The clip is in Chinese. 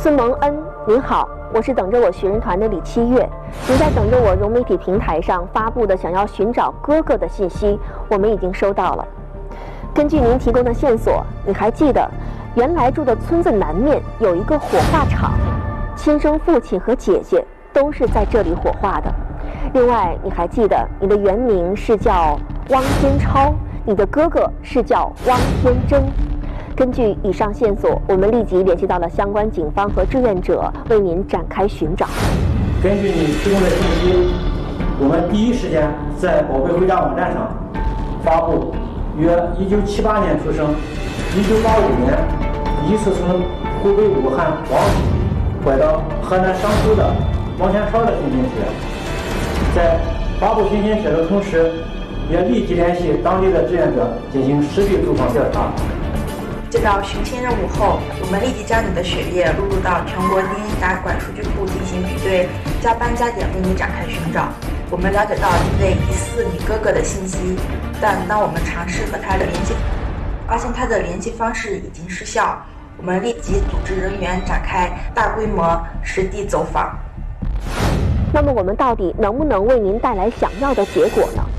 孙蒙恩，您好，我是等着我寻人团的李七月。您在等着我融媒体平台上发布的想要寻找哥哥的信息，我们已经收到了。根据您提供的线索，你还记得原来住的村子南面有一个火化场，亲生父亲和姐姐都是在这里火化的。另外，你还记得你的原名是叫汪天超，你的哥哥是叫汪天真。根据以上线索，我们立即联系到了相关警方和志愿者，为您展开寻找。 根据你提供的信息，我们第一时间在宝贝回家网站上发布约1978年出生，1985年疑似从湖北武汉王拐到河南商丘的王天超的寻亲帖。在发布寻亲帖的同时，也立即联系当地的志愿者进行实地走访调查。 接到寻亲任务后，我们立即将你的血液录入到全国 DNA 答管数据库进行比对，加班加点为你展开寻找。我们了解到这位疑似你哥哥的信息，但当我们尝试和他的联系，发现他的联系方式已经失效。我们立即组织人员展开大规模实地走访。 那么我们到底能不能为您带来想要的结果呢？